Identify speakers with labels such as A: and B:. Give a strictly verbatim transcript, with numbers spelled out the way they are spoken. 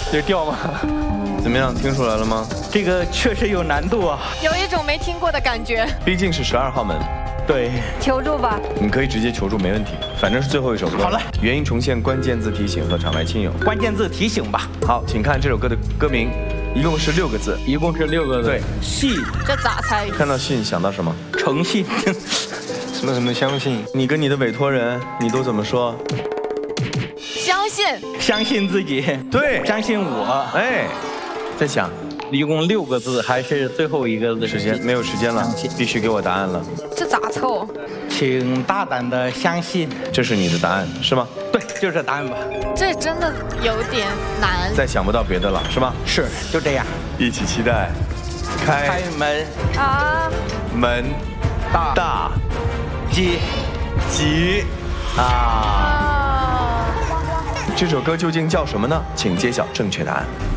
A: 有调吗？
B: 怎么样？听出来了吗？
A: 这个确实有难度啊，
C: 有一种没听过的感觉。
B: 毕竟是十二号门。
A: 对，
D: 求助吧。
B: 你可以直接求助，没问题。反正是最后一首歌。
A: 好了，
B: 原因重现关键字提醒和场外亲友。
A: 关键字提醒吧。
B: 好，请看这首歌的歌名，一共是六个字。
A: 一共是六个字。
B: 对，
A: 信。
C: 这咋猜？
B: 看到信想到什么？
A: 诚信。
E: 什么什么相信？
B: 你跟你的委托人，你都怎么说？
C: 相信。
A: 相信自己。
B: 对，
A: 相信我。
B: 哎，在想。
A: 一共六个字，还是最后一个字？
B: 时间没有时间了，必须给我答案了。
C: 这咋凑？
A: 请大胆的相信，
B: 这是你的答案是吗？
A: 对，就是这答案吧。
C: 这真的有点难。
B: 再想不到别的了是吗？
A: 是，就这样。
B: 一起期待。开
A: 开门
C: 啊，
B: 门
A: 大
B: 大
A: 吉
B: 吉啊！
C: 啊
B: 这首歌究竟叫什么呢？请揭晓正确答案。